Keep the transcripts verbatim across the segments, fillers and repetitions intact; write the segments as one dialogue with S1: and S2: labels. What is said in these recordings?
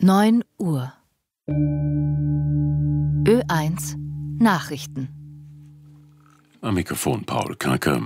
S1: neun Uhr. Ö eins Nachrichten.
S2: Am Mikrofon Paul Kacker.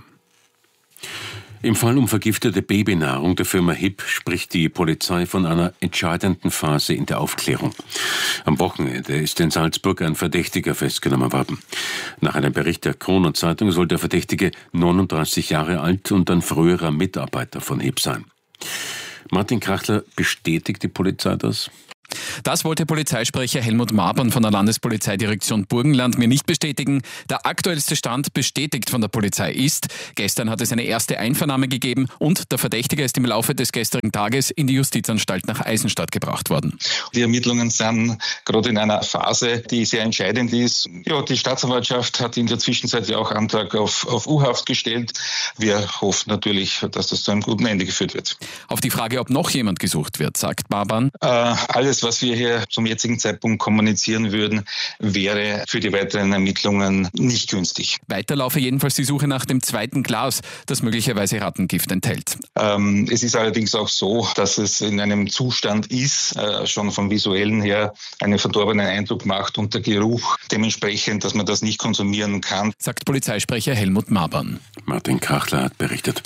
S2: Im Fall um vergiftete Babynahrung der Firma H I P spricht die Polizei von einer entscheidenden Phase in der Aufklärung. Am Wochenende ist in Salzburg ein Verdächtiger festgenommen worden. Nach einem Bericht der Kronenzeitung soll der Verdächtige neununddreißig Jahre alt und ein früherer Mitarbeiter von H I P sein. Martin Krachler, bestätigt die Polizei das?
S3: Das wollte Polizeisprecher Helmut Mabern von der Landespolizeidirektion Burgenland mir nicht bestätigen. Der aktuellste Stand, bestätigt von der Polizei, ist: Gestern hat es eine erste Einvernahme gegeben und der Verdächtige ist im Laufe des gestrigen Tages in die Justizanstalt nach Eisenstadt gebracht worden.
S4: Die Ermittlungen sind gerade in einer Phase, die sehr entscheidend ist. Ja, die Staatsanwaltschaft hat in der Zwischenzeit ja auch Antrag auf, auf U-Haft gestellt. Wir hoffen natürlich, dass das zu einem guten Ende geführt wird.
S3: Auf die Frage, ob noch jemand gesucht wird, sagt Mabern:
S4: Äh, alles, was wir hier zum jetzigen Zeitpunkt kommunizieren würden, wäre für die weiteren Ermittlungen nicht günstig.
S3: Weiter laufe jedenfalls die Suche nach dem zweiten Glas, das möglicherweise Rattengift enthält.
S4: Ähm, es ist allerdings auch so, dass es in einem Zustand ist, äh, schon vom Visuellen her einen verdorbenen Eindruck macht und der Geruch dementsprechend, dass man das nicht konsumieren kann,
S3: sagt Polizeisprecher Helmut Mabern.
S2: Martin Krachler hat berichtet.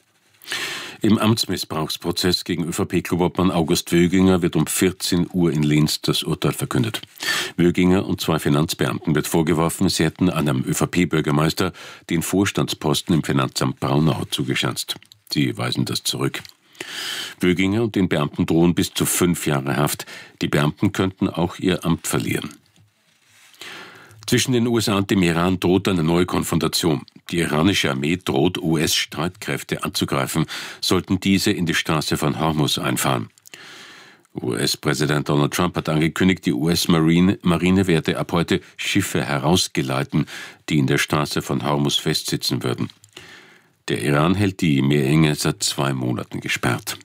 S2: Im Amtsmissbrauchsprozess gegen ÖVP-Klubobmann August Wöginger wird um vierzehn Uhr in Linz das Urteil verkündet. Wöginger und zwei Finanzbeamten wird vorgeworfen, sie hätten einem ÖVP-Bürgermeister den Vorstandsposten im Finanzamt Braunau zugeschanzt. Sie weisen das zurück. Wöginger und den Beamten drohen bis zu fünf Jahre Haft. Die Beamten könnten auch ihr Amt verlieren. Zwischen den U S A und dem Iran droht eine neue Konfrontation. Die iranische Armee droht, U S-Streitkräfte anzugreifen, sollten diese in die Straße von Hormuz einfahren. U S-Präsident Donald Trump hat angekündigt, die U S-Marine Marine werde ab heute Schiffe herausgeleiten, die in der Straße von Hormuz festsitzen würden. Der Iran hält die Meerenge seit zwei Monaten gesperrt.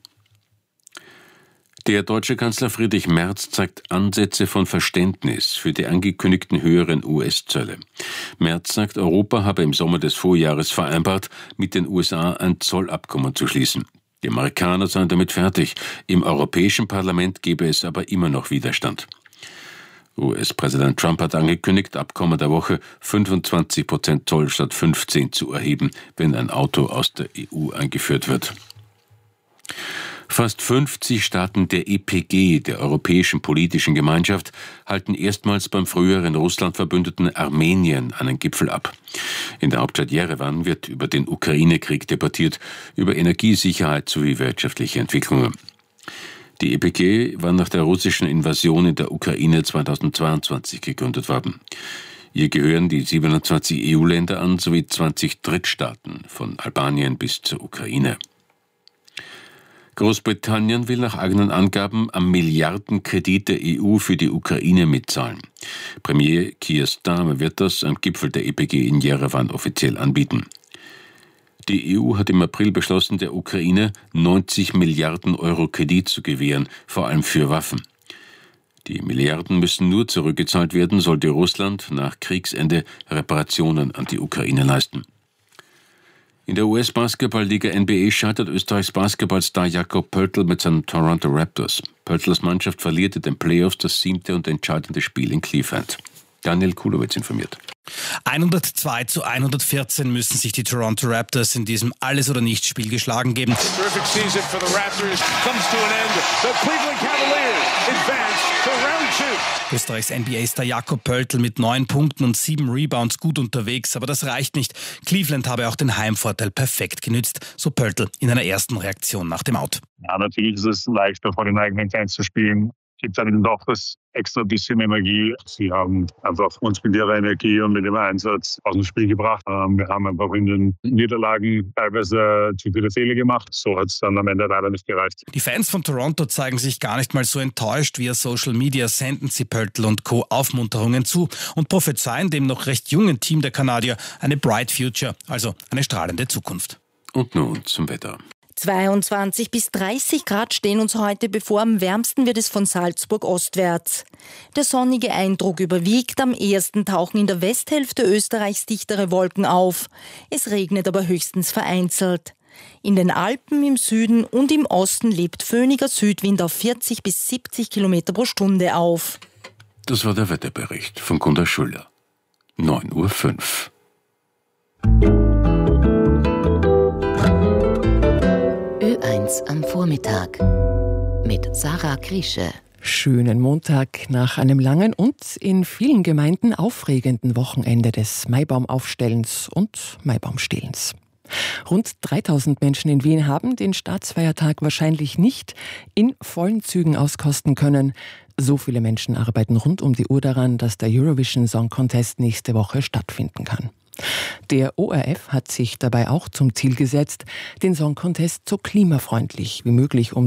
S2: Der deutsche Kanzler Friedrich Merz zeigt Ansätze von Verständnis für die angekündigten höheren U S-Zölle. Merz sagt, Europa habe im Sommer des Vorjahres vereinbart, mit den U S A ein Zollabkommen zu schließen. Die Amerikaner seien damit fertig. Im Europäischen Parlament gebe es aber immer noch Widerstand. U S-Präsident Trump hat angekündigt, ab kommender Woche fünfundzwanzig Prozent Zoll statt fünfzehn zu erheben, wenn ein Auto aus der E U eingeführt wird. Fast fünfzig Staaten der E P G, der Europäischen Politischen Gemeinschaft, halten erstmals beim früheren Russlandverbündeten Armenien einen Gipfel ab. In der Hauptstadt Jerewan wird über den Ukraine-Krieg debattiert, über Energiesicherheit sowie wirtschaftliche Entwicklungen. Die E P G war nach der russischen Invasion in der Ukraine zweitausendzweiundzwanzig gegründet worden. Ihr gehören die siebenundzwanzig E U-Länder an sowie zwanzig Drittstaaten, von Albanien bis zur Ukraine. Großbritannien will nach eigenen Angaben am Milliardenkredit der E U für die Ukraine mitzahlen. Premier Keir Starmer wird das am Gipfel der E P G in Jerewan offiziell anbieten. Die E U hat im April beschlossen, der Ukraine neunzig Milliarden Euro Kredit zu gewähren, vor allem für Waffen. Die Milliarden müssen nur zurückgezahlt werden, sollte Russland nach Kriegsende Reparationen an die Ukraine leisten. In der U S-Basketball-Liga N B A scheitert Österreichs Basketballstar Jakob Poeltl mit seinen Toronto Raptors. Poeltls Mannschaft verliert in den Playoffs das siebte und entscheidende Spiel in Cleveland. Daniel Kulowitz informiert.
S5: hundertzwei zu hundertvierzehn müssen sich die Toronto Raptors in diesem Alles-oder-Nichts-Spiel geschlagen geben.
S6: Terrific season for the Raptors comes to an end. The Cleveland Cavaliers advance to round two.
S5: Österreichs N B A-Star Jakob Poeltl mit neun Punkten und sieben Rebounds gut unterwegs, aber das reicht nicht. Cleveland habe auch den Heimvorteil perfekt genützt, so Poeltl in einer ersten Reaktion nach dem Out.
S7: Ja, natürlich ist es leichter, vor den eigenen Fans zu spielen. Gibt einem doch das extra bisschen Energie. Sie haben einfach uns mit ihrer Energie und mit dem Einsatz aus dem Spiel gebracht. Wir haben einfach in den Niederlagen teilweise zu viele Fehler gemacht. So hat es dann am Ende leider nicht gereicht.
S5: Die Fans von Toronto zeigen sich gar nicht mal so enttäuscht. Via Social Media senden sie Poeltl und Co. Aufmunterungen zu und prophezeien dem noch recht jungen Team der Kanadier eine bright future, also eine strahlende Zukunft.
S2: Und nun zum Wetter.
S8: zweiundzwanzig bis dreißig Grad stehen uns heute bevor. Am wärmsten wird es von Salzburg ostwärts. Der sonnige Eindruck überwiegt. Am ehesten tauchen in der Westhälfte Österreichs dichtere Wolken auf. Es regnet aber höchstens vereinzelt. In den Alpen im Süden und im Osten lebt föhniger Südwind auf vierzig bis siebzig Kilometer pro Stunde auf.
S2: Das war der Wetterbericht von Gunda Schuller. neun Uhr fünf.
S1: Ö eins am Vormittag mit Sarah Kriesche.
S9: Schönen Montag nach einem langen und in vielen Gemeinden aufregenden Wochenende des Maibaumaufstellens und Maibaumstehlens. Rund dreitausend Menschen in Wien haben den Staatsfeiertag wahrscheinlich nicht in vollen Zügen auskosten können. So viele Menschen arbeiten rund um die Uhr daran, dass der Eurovision Song Contest nächste Woche stattfinden kann. Der O R F hat sich dabei auch zum Ziel gesetzt, den Song Contest so klimafreundlich wie möglich um